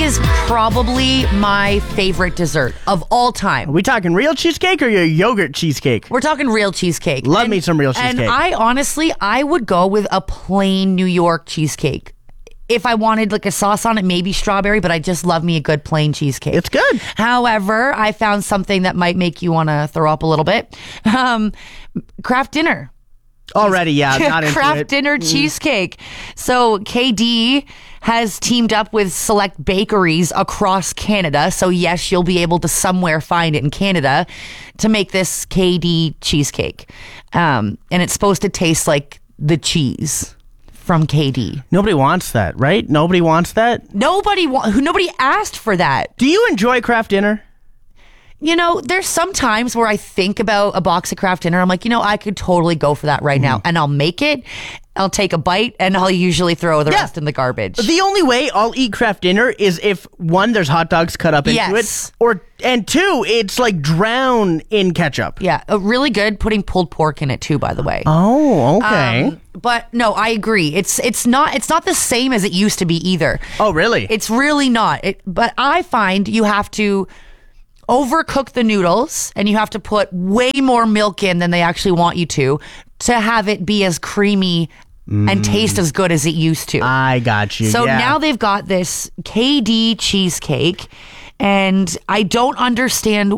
is probably my favorite dessert of all time. Are we talking real cheesecake or your yogurt cheesecake? We're talking real cheesecake. Love me some real cheesecake. And I would go with a plain New York cheesecake. If I wanted like a sauce on it, maybe strawberry, but I just love me a good plain cheesecake. It's good. However, I found something that might make you want to throw up a little bit. Kraft Dinner. Already, yeah, not into Kraft it. Dinner cheesecake. So KD has teamed up with select bakeries across Canada. So yes, you'll be able to somewhere find it in Canada to make this KD cheesecake. And it's supposed to taste like the cheese from KD. Nobody wants that, right? Nobody wants that? Nobody asked for that. Do you enjoy Kraft Dinner? You know, there's some times where I think about a box of Kraft Dinner. I'm like, I could totally go for that right now. And I'll make it. I'll take a bite and I'll usually throw the rest in the garbage. The only way I'll eat Kraft Dinner is if, one, there's hot dogs cut up into it, and two, it's like drowned in ketchup. Yeah, really good putting pulled pork in it too, by the way. Oh, okay. But no, I agree. It's not the same as it used to be either. Oh, really? It's really not. But I find you have to overcook the noodles and you have to put way more milk in than they actually want you to have it be as creamy and taste as good as it used to. I got you. So now they've got this KD cheesecake, and I don't understand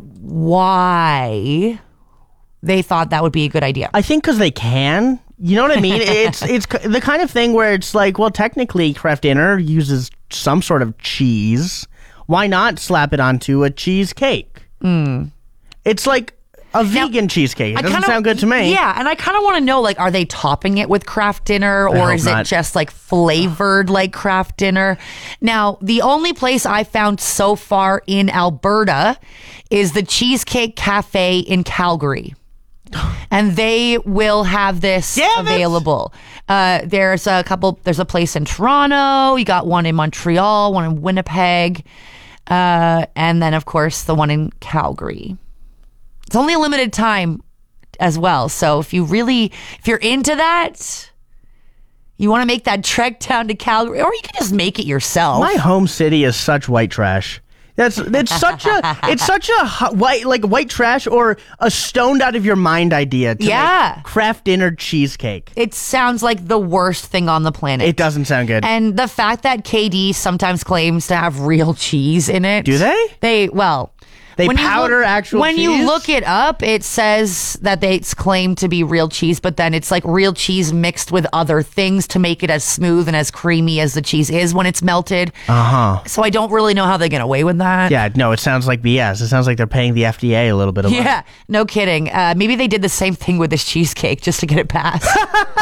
why they thought that would be a good idea. I think because they can. You know what I mean? It's the kind of thing where it's like, well, technically Kraft Dinner uses some sort of cheese. Why not slap it onto a cheesecake? It's like a vegan cheesecake. It doesn't sound good to me. Yeah, and I kind of want to know, like, are they topping it with Kraft Dinner, or is it just like flavored like Kraft Dinner? Now, the only place I found so far in Alberta is the Cheesecake Cafe in Calgary. And they will have this available. There's a place in Toronto. You got one in Montreal, one in Winnipeg. And then, of course, the one in Calgary. It's only a limited time as well. So if you're into that, you want to make that trek down to Calgary, or you can just make it yourself. My home city is such white trash. It's such a white trash or a stoned out of your mind idea to make Kraft Dinner cheesecake. It sounds like the worst thing on the planet. It doesn't sound good. And the fact that KD sometimes claims to have real cheese in it. Do they? They powder actual cheese? When you look it up, it says that it's claimed to be real cheese, but then it's like real cheese mixed with other things to make it as smooth and as creamy as the cheese is when it's melted. So I don't really know how they get away with that. Yeah, no, it sounds like BS. It sounds like they're paying the FDA a little bit of money. Yeah, no kidding. Maybe they did the same thing with this cheesecake just to get it passed.